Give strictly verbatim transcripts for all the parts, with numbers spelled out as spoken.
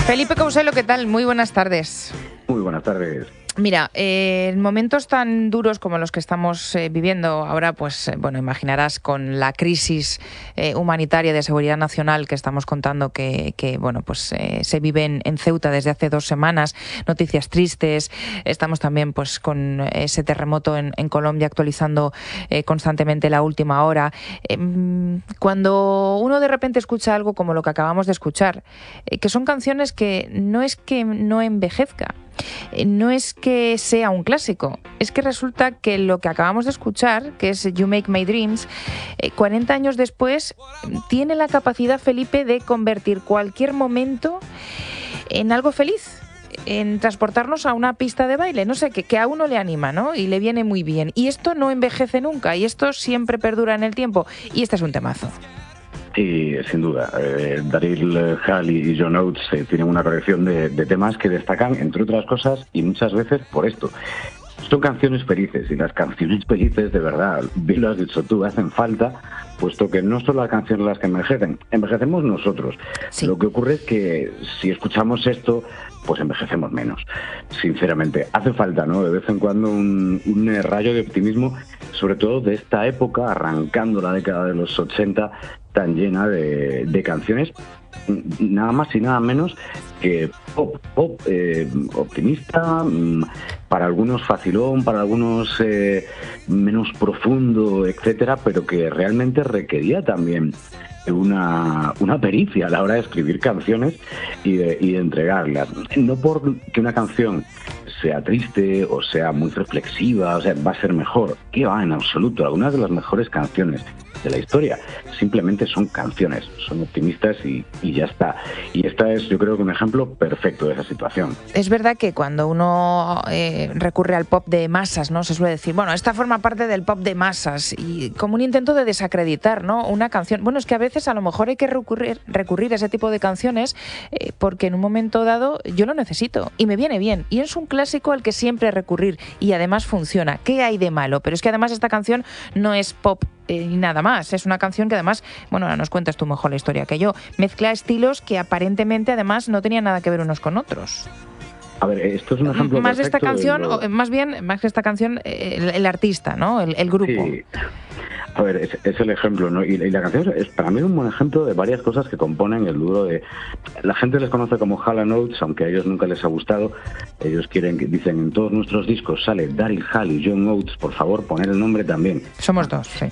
Felipe Couselo, ¿qué tal? Muy buenas tardes. Muy buenas tardes. Mira, eh, en momentos tan duros como los que estamos eh, viviendo ahora, pues eh, bueno, imaginarás con la crisis eh, humanitaria de seguridad nacional que estamos contando que, que bueno, pues eh, se vive en, en Ceuta desde hace dos semanas, noticias tristes. Estamos también pues con ese terremoto en, en Colombia actualizando eh, constantemente la última hora. Eh, cuando uno de repente escucha algo como lo que acabamos de escuchar, eh, que son canciones que no es que no envejezca, no es que sea un clásico, es que resulta que lo que acabamos de escuchar, que es You Make My Dreams, eh, cuarenta años después, tiene la capacidad, Felipe, de convertir cualquier momento en algo feliz, en transportarnos a una pista de baile, no sé, que, que a uno le anima, ¿no? Y le viene muy bien. Y esto no envejece nunca, y esto siempre perdura en el tiempo, y este es un temazo. Sí, sin duda. Eh, Daryl Hall y John Oates eh, tienen una colección de, de temas que destacan, entre otras cosas, y muchas veces por esto. Son canciones felices, y las canciones felices, de verdad, bien lo has dicho tú, hacen falta, puesto que no son las canciones las que envejecen, envejecemos nosotros. Sí. Lo que ocurre es que si escuchamos esto, pues envejecemos menos, sinceramente. Hace falta, ¿no?, de vez en cuando un, un rayo de optimismo, sobre todo de esta época, arrancando la década de los ochenta, tan llena de, de canciones, nada más y nada menos que pop, pop eh, optimista, para algunos facilón, para algunos eh, menos profundo, etcétera, pero que realmente requería también una, una pericia a la hora de escribir canciones y de, y de entregarlas. No porque una canción sea triste o sea muy reflexiva, o sea, va a ser mejor, que va, en absoluto. Algunas de las mejores canciones de la historia simplemente son canciones, son optimistas y, y ya está. Y esta es, yo creo, que un ejemplo perfecto de esa situación. Es verdad que cuando uno eh, recurre al pop de masas, ¿no?, se suele decir, bueno, esta forma parte del pop de masas, y como un intento de desacreditar, ¿no?, una canción. Bueno, es que a veces a lo mejor hay que recurrir, recurrir a ese tipo de canciones eh, porque en un momento dado yo lo necesito y me viene bien, y es un clásico al que siempre recurrir y además funciona. ¿Qué hay de malo? Pero es que además esta canción no es pop y nada más, es una canción que además, bueno, ahora nos cuentas tú mejor la historia que yo, mezcla estilos que aparentemente además no tenían nada que ver unos con otros. A ver, esto es un ejemplo más de esta canción, de lo... o más bien, más que esta canción, el, el artista, ¿no?, el, el grupo. Sí. A ver, es, es el ejemplo, ¿no? Y, y la canción es para mí un buen ejemplo de varias cosas que componen el dúo de... La gente les conoce como Hall and Oates, aunque a ellos nunca les ha gustado. Ellos quieren, dicen, en todos nuestros discos sale Daryl Hall y John Oates, por favor, poner el nombre también. Somos dos, sí.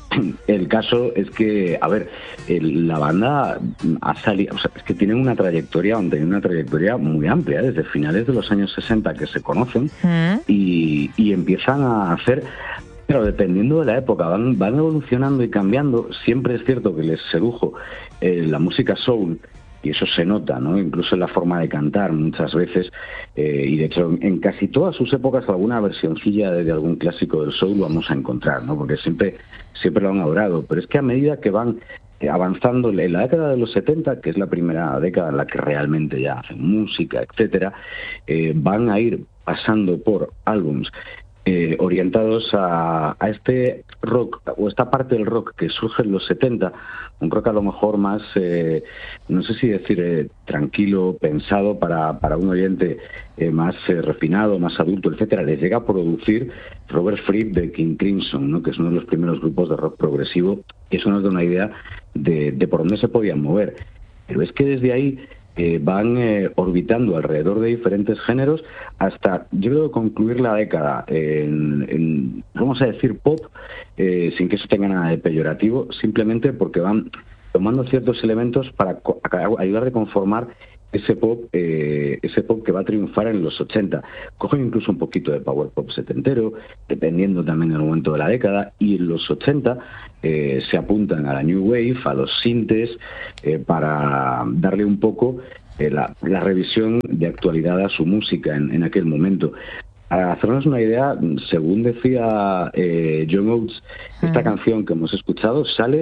El caso es que, a ver, el, la banda ha salido, o sea, es que tienen una trayectoria, han tenido una trayectoria muy amplia, desde finales de los años sesenta que se conocen, mm. y, y empiezan a hacer, pero dependiendo de la época, van, van evolucionando y cambiando. Siempre es cierto que les sedujo eh, la música soul, y eso se nota, ¿no?, incluso en la forma de cantar muchas veces, eh, y de hecho en casi todas sus épocas alguna versioncilla de, de algún clásico del soul vamos a encontrar, ¿no?, porque siempre, siempre lo han adorado. Pero es que a medida que van avanzando en la década de los setenta, que es la primera década en la que realmente ya hacen música, etcétera, eh, van a ir pasando por álbums Eh, orientados a, a este rock, o esta parte del rock que surge en los setenta, un rock a lo mejor más, eh, no sé si decir eh, tranquilo, pensado para, para un oyente eh, más eh, refinado, más adulto, etcétera. Les llega a producir Robert Fripp de King Crimson, ¿no?, que es uno de los primeros grupos de rock progresivo, y eso nos da una idea de, de por dónde se podían mover. Pero es que desde ahí Eh, van eh, orbitando alrededor de diferentes géneros hasta, yo creo, concluir la década en, en vamos a decir, pop, eh, sin que eso tenga nada de peyorativo, simplemente porque van tomando ciertos elementos para co- ayudar a conformar ese pop, eh, ese pop que va a triunfar en los ochenta. Cogen incluso un poquito de power pop setentero, dependiendo también del momento de la década, y en los ochenta eh, se apuntan a la New Wave, a los sintes, eh, para darle un poco eh, la, la revisión de actualidad a su música en, en aquel momento. Para hacernos una idea, según decía eh, John Oates, esta uh-huh. canción que hemos escuchado sale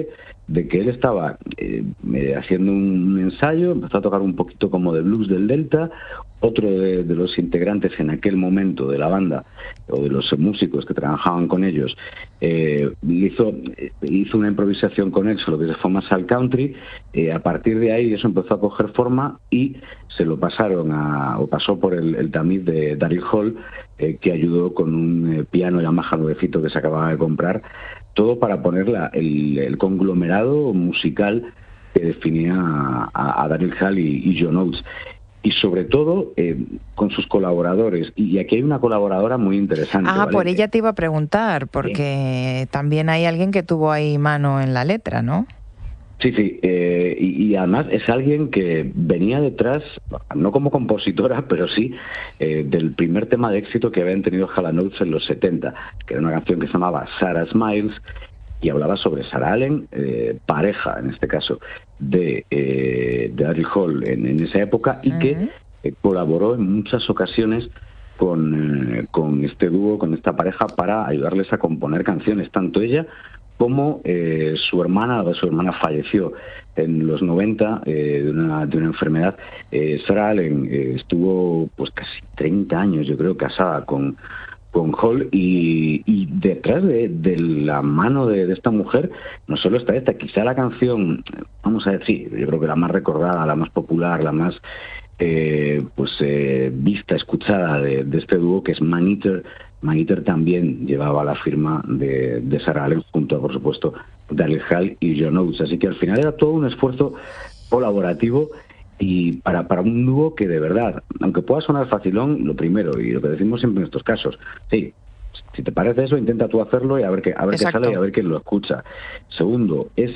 de que él estaba eh, haciendo un ensayo, empezó a tocar un poquito como de blues del Delta. Otro de, de los integrantes en aquel momento de la banda, o de los músicos que trabajaban con ellos, eh, hizo, hizo una improvisación con él, solo que se fue más al country. Eh, a partir de ahí eso empezó a coger forma y se lo pasaron a, o pasó por el, el tamiz de Daryl Hall, eh, que ayudó con un eh, piano Yamaha nuevecito que se acababa de comprar, todo para poner la, el, el conglomerado musical que definía a, a Daryl Hall y, y John Oates. Y sobre todo eh, con sus colaboradores. Y aquí hay una colaboradora muy interesante. Ah, ¿vale? Por ella te iba a preguntar, porque sí, también hay alguien que tuvo ahí mano en la letra, ¿no? Sí, sí, eh, y, y además es alguien que venía detrás, no como compositora, pero sí eh, del primer tema de éxito que habían tenido Hall and Oates en los setenta, que era una canción que se llamaba Sarah Smiles, y hablaba sobre Sarah Allen, eh, pareja en este caso de, eh, de Daryl Hall en, en esa época, y uh-huh. que eh, colaboró en muchas ocasiones con, eh, con este dúo, con esta pareja, para ayudarles a componer canciones, tanto ella como eh, su hermana. Su hermana falleció en los noventa eh, de, una, de una enfermedad. Eh, Sarah Allen eh, estuvo pues casi treinta años, yo creo, casada con con Hall, y, y detrás de, de la mano de, de esta mujer no solo está esta, quizá la canción, vamos a decir, yo creo que la más recordada, la más popular, la más eh, pues eh, vista, escuchada de, de este dúo, que es Man Eater. Man Eater también llevaba la firma de, de Sarah Allen, junto a, por supuesto, Daryl Hall y John Oates, así que al final era todo un esfuerzo colaborativo. Y para, para un dúo que de verdad, aunque pueda sonar facilón, lo primero, y lo que decimos siempre en estos casos, sí, si te parece eso, intenta tú hacerlo y a ver qué, a ver qué sale y a ver quién lo escucha. Segundo, es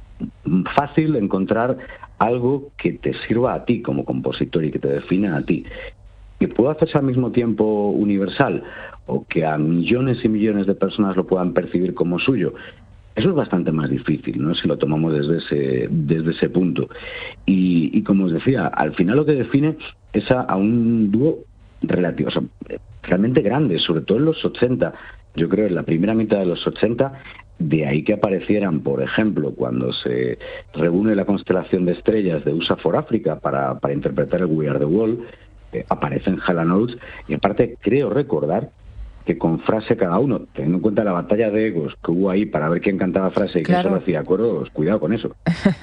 fácil encontrar algo que te sirva a ti como compositor y que te defina a ti. Que pueda hacerse al mismo tiempo universal, o que a millones y millones de personas lo puedan percibir como suyo. Eso es bastante más difícil, ¿no?, si lo tomamos desde ese desde ese punto. Y, y como os decía, al final lo que define es a, a un dúo relativo, o sea, realmente grande, sobre todo en los ochenta. Yo creo en la primera mitad de los ochenta, de ahí que aparecieran, por ejemplo, cuando se reúne la constelación de estrellas de U S A for Africa para, para interpretar el We Are the World, eh, aparecen Hall and Oates, y aparte creo recordar que con frase cada uno, teniendo en cuenta la batalla de egos que hubo ahí para ver quién cantaba frase y claro, quién solo hacía coros, cuidado con eso.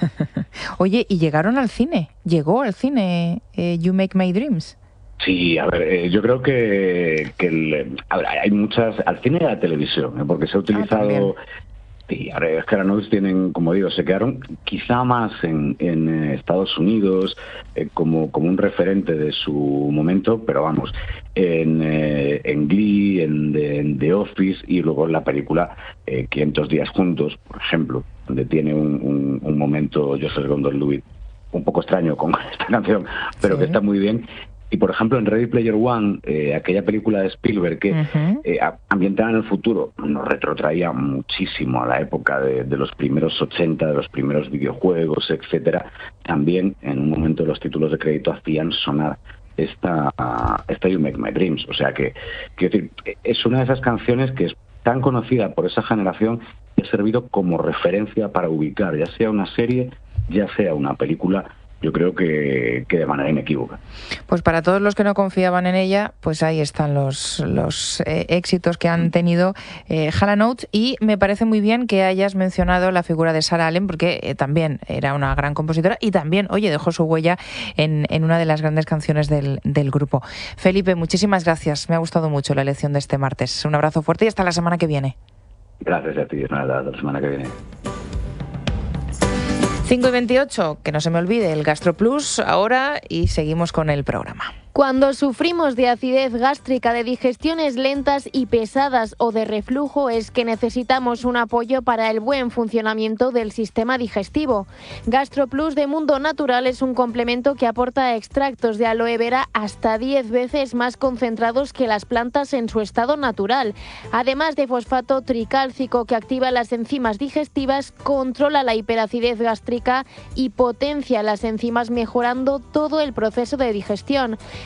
Oye, ¿y llegaron al cine? ¿Llegó al cine eh, You Make My Dreams? Sí, a ver, eh, yo creo que, que el, a ver, hay muchas, al cine y a la televisión, ¿eh? Porque se ha utilizado... Ah, sí, ahora es que ahora tienen, como digo, se quedaron quizá más en, en Estados Unidos eh, como, como un referente de su momento, pero vamos, en, eh, en Glee, en, en The Office, y luego en la película eh, quinientos días juntos, por ejemplo, donde tiene un, un, un momento Joseph Gordon-Levitt un poco extraño con esta canción, pero sí, que está muy bien. Y, por ejemplo, en Ready Player One, eh, aquella película de Spielberg que, uh-huh. eh, ambientada en el futuro, nos retrotraía muchísimo a la época de, de los primeros ochenta, de los primeros videojuegos, etcétera. También, en un momento, los títulos de crédito hacían sonar esta, esta You Make My Dreams. O sea que, quiero decir, es una de esas canciones que es tan conocida por esa generación que ha servido como referencia para ubicar, ya sea una serie, ya sea una película, yo creo que, que de manera inequívoca. Pues para todos los que no confiaban en ella, pues ahí están los, los eh, éxitos que han tenido eh, Hall and Oates, y me parece muy bien que hayas mencionado la figura de Sarah Allen, porque eh, también era una gran compositora y también, oye, dejó su huella en, en una de las grandes canciones del, del grupo. Felipe, muchísimas gracias, me ha gustado mucho la elección de este martes. Un abrazo fuerte y hasta la semana que viene. Gracias a ti, hasta la semana que viene. cinco y veintiocho, que no se me olvide el GastroPlus ahora, y seguimos con el programa. Cuando sufrimos de acidez gástrica, de digestiones lentas y pesadas o de reflujo, es que necesitamos un apoyo para el buen funcionamiento del sistema digestivo. GastroPlus de Mundo Natural es un complemento que aporta extractos de aloe vera hasta diez veces más concentrados que las plantas en su estado natural. Además de fosfato tricálcico, que activa las enzimas digestivas, controla la hiperacidez gástrica y potencia las enzimas, mejorando todo el proceso de digestión.